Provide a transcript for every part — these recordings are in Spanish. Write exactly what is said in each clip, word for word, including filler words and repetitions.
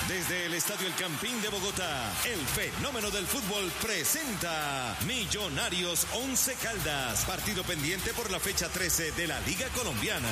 Desde el Estadio El Campín de Bogotá, el fenómeno del fútbol presenta Millonarios Once Caldas, partido pendiente por la fecha trece de la Liga Colombiana.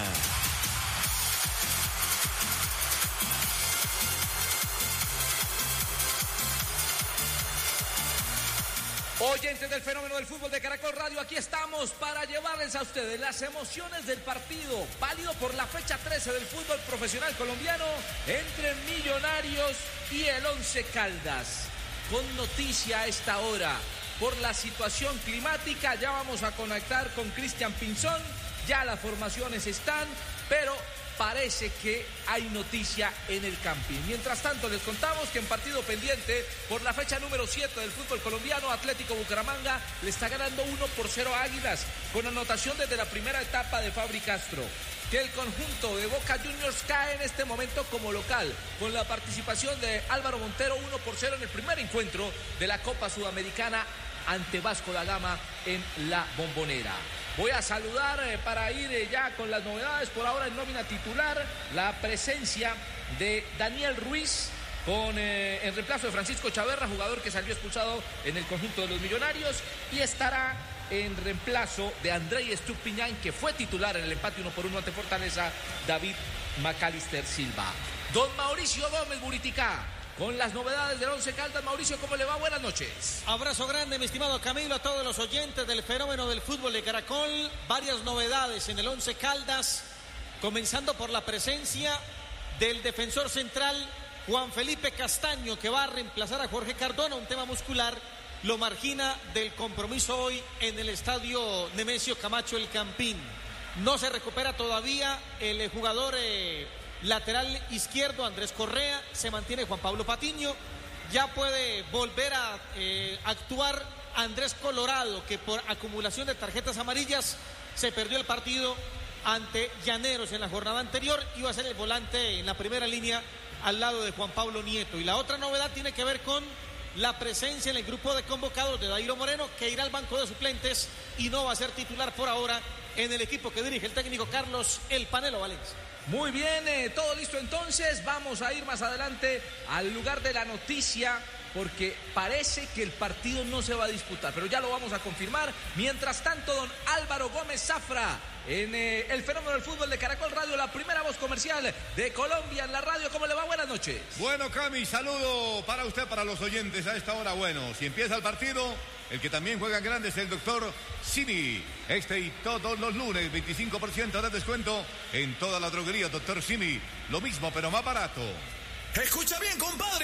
Oyentes del fenómeno del fútbol de Caracol Radio, aquí estamos para llevarles a ustedes las emociones del partido válido por la fecha trece del fútbol profesional colombiano entre Millonarios y el Once Caldas. Con noticia a esta hora por la situación climática, ya vamos a conectar con Cristian Pinzón, ya las formaciones están, pero parece que hay noticia en el camping. Mientras tanto, les contamos que en partido pendiente por la fecha número siete del fútbol colombiano, Atlético Bucaramanga le está ganando uno por cero a Águilas, con anotación desde la primera etapa de Fabri Castro. Que el conjunto de Boca Juniors cae en este momento como local, con la participación de Álvaro Montero, uno por cero en el primer encuentro de la Copa Sudamericana ante Vasco da Gama en la Bombonera. Voy a saludar eh, para ir eh, ya con las novedades. Por ahora en nómina titular, la presencia de Daniel Ruiz con, eh, en reemplazo de Francisco Chaverra, jugador que salió expulsado en el conjunto de los Millonarios, y estará en reemplazo de Andrei Estupiñán, que fue titular en el empate uno por uno ante Fortaleza, David Macalister Silva. Don Mauricio Gómez Buriticá, con las novedades del Once Caldas. Mauricio, ¿cómo le va? Buenas noches. Abrazo grande, mi estimado Camilo, a todos los oyentes del fenómeno del fútbol de Caracol. Varias novedades en el Once Caldas, comenzando por la presencia del defensor central Juan Felipe Castaño, que va a reemplazar a Jorge Cardona. Un tema muscular lo margina del compromiso hoy en el estadio Nemesio Camacho El Campín. No se recupera todavía el jugador eh, lateral izquierdo Andrés Correa. Se mantiene Juan Pablo Patiño. Ya puede volver a eh, actuar Andrés Colorado, que por acumulación de tarjetas amarillas se perdió el partido ante Llaneros en la jornada anterior. Iba a ser el volante en la primera línea al lado de Juan Pablo Nieto. Y la otra novedad tiene que ver con la presencia en el grupo de convocados de Dairo Moreno, que irá al banco de suplentes y no va a ser titular por ahora en el equipo que dirige el técnico Carlos El Panelo Valencia. Muy bien, eh, todo listo entonces. Vamos a ir más adelante al lugar de la noticia, porque parece que el partido no se va a disputar, pero ya lo vamos a confirmar. Mientras tanto, don Álvaro Gómez Zafra, en eh, el fenómeno del fútbol de Caracol Radio, la primera voz comercial de Colombia en la radio. ¿Cómo le va? Buenas noches. Bueno, Cami, saludo para usted, para los oyentes a esta hora. Bueno, si empieza el partido, el que también juega en grande es el doctor Simi. Este y todos los lunes, veinticinco por ciento de descuento en toda la droguería, doctor Simi. Lo mismo, pero más barato. Escucha bien, compadre.